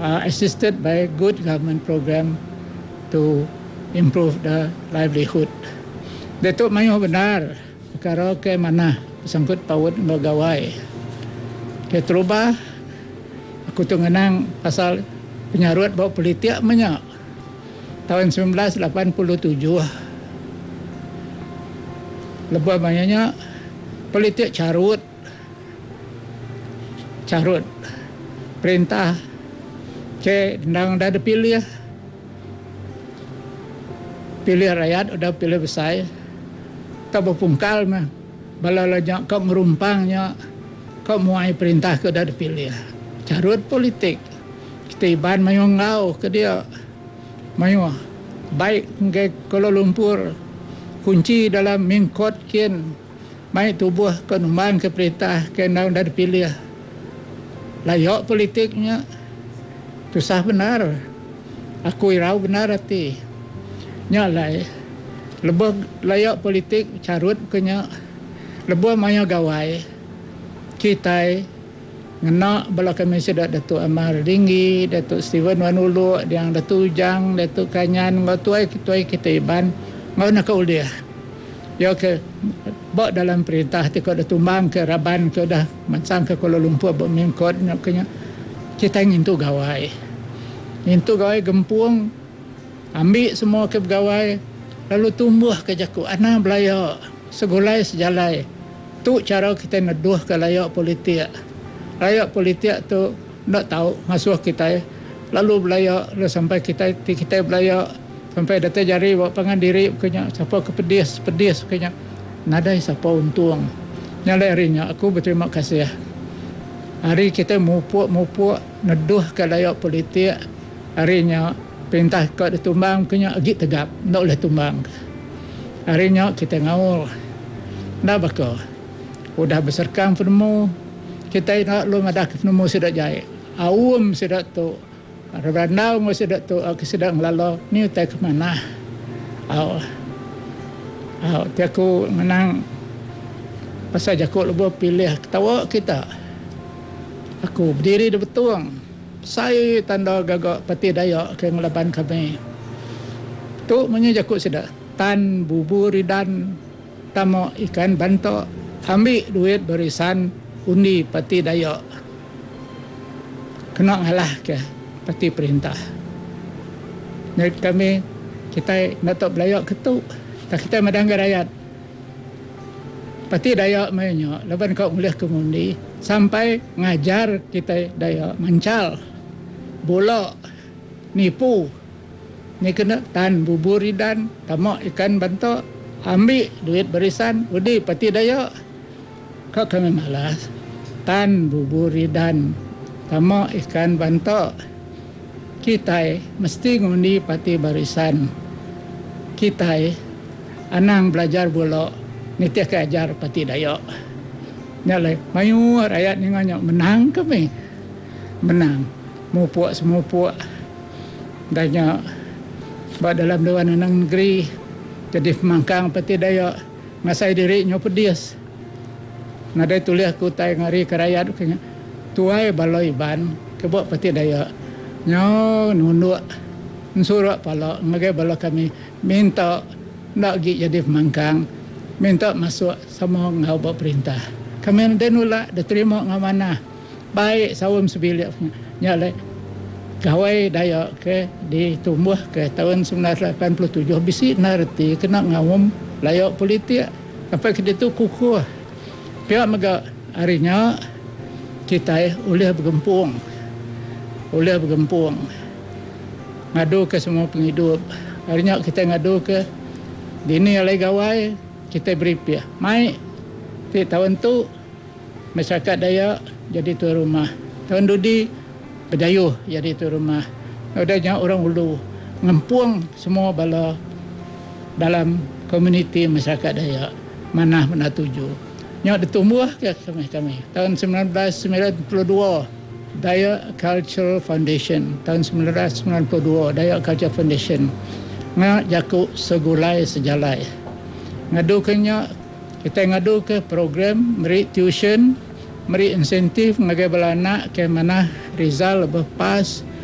assisted by good government program to improve the livelihood. Datuk Mayuh benar perkara ke mana sangkut paut pegawai. Ke terubah aku tu ngenang pasal penyarut bawa politik banyak. Tahun 1987 lebih banyaknya politik carut perintah ke undang dah pilih rakyat udah pilih besar tak berpungkal mah balalanya kau merumpangnya kau muai perintah ke dah dipilih carut politik kita iban mayu ngau ke dia mayu baik ke Kuala Lumpur kunci dalam mingkot kian mai tubuh ke numbang ke perintah ke undang dah dipilih layak politiknya susah benar aku irau benar hati nyalai lebih layak politik carut kenya lebih maya gawai kita ngena bala kami sedak Datuk Amar Ringgi, Datuk Steven Wanulu, yang Datuk Ujang, Datuk Kanyan, ngatuai kita iban ngau nak uliah. Ya ke bak dalam perintah tika dah tumbang ke Raban ke dah mancang ke Kuala Lumpur bak mingkot nak kenya kita ingin tu gawai. Ingin tu gawai gempung ambil semua ke pegawai lalu tumbuh ke jaku ana belaya segulai sejalai tu cara kita neduh ke layak politik tu nak tahu masuk kita lalu belaya sampai kita belaya sampai data jari buat pangan diri kenya siapa kepedis kenya nadai siapa untung nyalai harinya aku berterima kasih hari kita mupuk neduh ke layak politik harinya perintah kau ditumbang kenya agak tegap nak boleh tumbang harinya kita ngawal dah bakal udah beserkang penemu kita nak lu madah ke penemu sudah jaya awam sudah tu Randau nggak sudah tu aku sudah ngelalo ni utai ke mana tiaku menang pasal jaku lebih pilih ketawa kita aku berdiri di betuang saya tanda gagak Pati Dayak ke ngelaban kami tu menyajakut sudah tan buburidan tamo ikan bantok ambil duit barisan undi Pati Dayak kena ngalah ke Pati perintah jadi kami kita nak tak belayak ketuk tak kita madangga rakyat Pati Dayak mainnya leban kau mulih ke mundi sampai ngajar kita Dayak mancal bola nipu ni kena tan buburidan tamak ikan bantok ambil duit barisan undi Pati Dayak kau kami malas tan buburidan tamak ikan bantok kita mesti ngundi Pati barisan kita anang belajar bola ni tiak ajar Pati Dayak nyalai mayu rakyat ni nganya menang kami menang mupuk semupuk danya buat dalam Dewan Unang Negeri jadi pemangkang Pati Dayak ngasai diri nyo pedis nadai tulis aku tai ngari ke rakyat kanya tuai baloi ban ke buat Pati Dayak nyo nunduk nsurak pala ngagai bala kami minta nak gi jadi pemangkang minta masuk sama ngau buat perintah kami denula diterima ngamana baik sawam sebilik nyalai gawai Dayak ke ditumbuh ke tahun 1987 bisi narti kena ngawam layak politik sampai ke itu kukuh pihak mega harinya kita boleh bergempung ngadu ke semua penghidup harinya kita ngadu ke dini alai gawai kita beri pihak mai di tahun tu masyarakat Dayak jadi tuan rumah tahun dudi Bedayuh jadi tuan rumah adanya orang ulu ngempung semua bala dalam komuniti masyarakat Dayak manah tuju nyak ditumbuh ke kami tahun 1992 Dayak Cultural Foundation tahun 1992 Dayak Cultural Foundation ngak jaku segulai sejalai ngadu kenya kita ngadu ke program beri tuition beri insentif ngagai bala anak ke mana result lebih pas